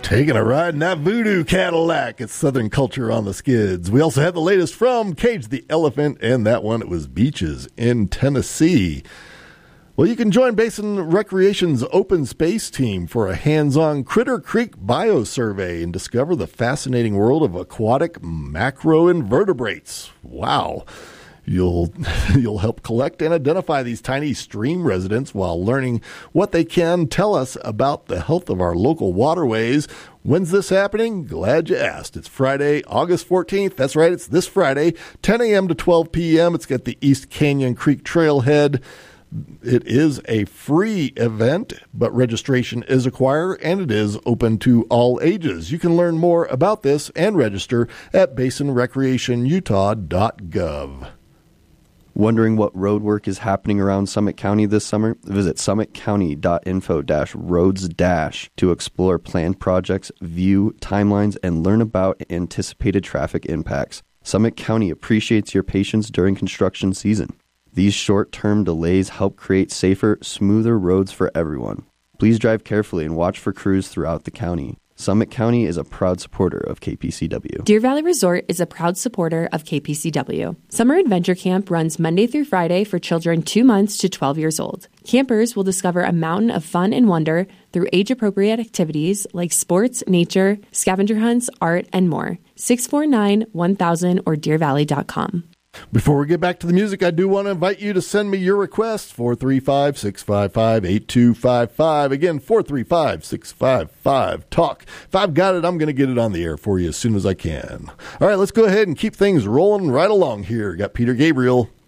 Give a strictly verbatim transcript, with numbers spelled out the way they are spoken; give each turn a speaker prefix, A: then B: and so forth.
A: Taking a ride in that voodoo Cadillac. It's Southern Culture on the Skids. We also have the latest from Cage the Elephant, and that one, it was Beaches in Tennessee. Well, you can join Basin Recreation's open space team for a hands-on Critter Creek biosurvey and discover the fascinating world of aquatic macroinvertebrates. Wow. You'll you'll help collect and identify these tiny stream residents while learning what they can tell us about the health of our local waterways. When's this happening? Glad you asked. It's Friday, August fourteenth. That's right, it's this Friday, ten a.m. to twelve p.m. It's at the East Canyon Creek Trailhead. It is a free event, but registration is required, and it is open to all ages. You can learn more about this and register at basin recreation utah dot gov.
B: Wondering what road work is happening around Summit County this summer? Visit summit county dot info dash roads dash to explore planned projects, view timelines, and learn about anticipated traffic impacts. Summit County appreciates your patience during construction season. These short-term delays help create safer, smoother roads for everyone. Please drive carefully and watch for crews throughout the county. Summit County is a proud supporter of K P C W.
C: Deer Valley Resort is a proud supporter of K P C W. Summer Adventure Camp runs Monday through Friday for children two months to twelve years old. Campers will discover a mountain of fun and wonder through age-appropriate activities like sports, nature, scavenger hunts, art, and more. six four nine, one thousand or deer valley dot com.
A: Before we get back to the music, I do want to invite you to send me your requests, four three five, six five five, eight two five five. Again, four three five, six five five, talk. If I've got it, I'm going to get it on the air for you as soon as I can. All right, let's go ahead and keep things rolling right along here. Got Peter Gabriel,